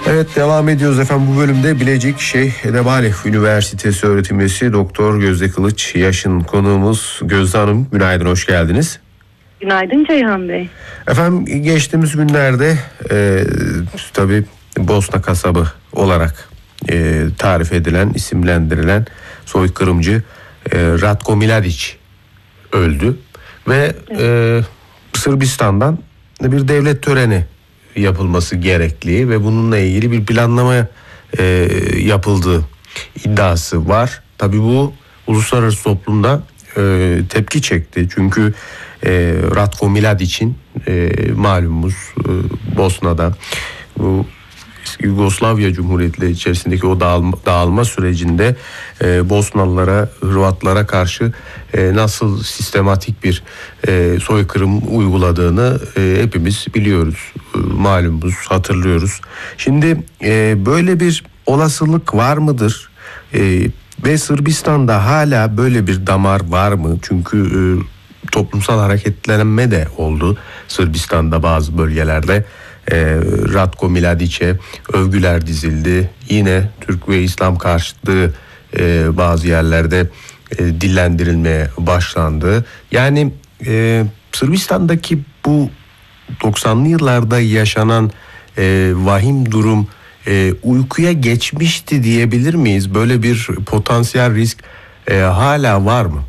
Evet, devam ediyoruz efendim. Bu bölümde Bilecik Şeyh Edebali Üniversitesi öğretim üyesi Doktor Gözde Kılıç Yaşın konuğumuz. Gözde Hanım, günaydın, hoş geldiniz. Günaydın Ceyhan Bey. Efendim, geçtiğimiz günlerde tabii Bosna kasabı olarak tarif edilen, isimlendirilen soykırımcı Ratko Mladic öldü ve Sırbistan'dan bir devlet töreni yapılması gerekli ve bununla ilgili bir planlama yapıldığı iddiası var. Tabii bu uluslararası toplumda tepki çekti. Çünkü Ratko Mladic'in malumunuz Bosna'da bu Yugoslavya Cumhuriyetleri içerisindeki o dağılma sürecinde Bosnalılara, Hırvatlara karşı nasıl sistematik bir soykırım uyguladığını hepimiz biliyoruz. Malumunuz, hatırlıyoruz. Şimdi böyle bir olasılık var mıdır? Ve Sırbistan'da hala böyle bir damar var mı? Çünkü toplumsal hareketlenme de oldu Sırbistan'da bazı bölgelerde. Ratko Mladic'e övgüler dizildi. Yine Türk ve İslam karşıtlığı bazı yerlerde dillendirilmeye başlandı. Yani Sırbistan'daki bu 90'lı yıllarda yaşanan vahim durum uykuya geçmişti diyebilir miyiz? Böyle bir potansiyel risk hala var mı?